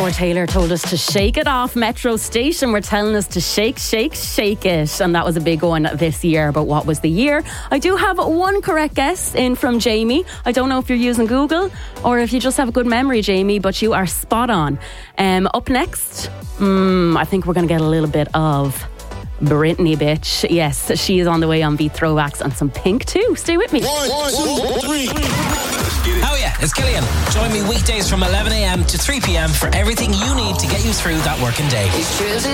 Before Taylor told us to shake it off, Metro Station were telling us to shake, shake, shake it. And that was a big one this year. But what was the year? I do have one correct guess in from Jamie. I don't know if you're using Google or if you just have a good memory, Jamie, but you are spot on. Up next, I think we're going to get a little bit of Britney, bitch. Yes, she is on the way on Beat Throwbacks and some Pink too. Stay with me. 1, 2, 3. Oh yeah, it's Killian. Join me weekdays from 11am to 3pm for everything you need to get you through that working day.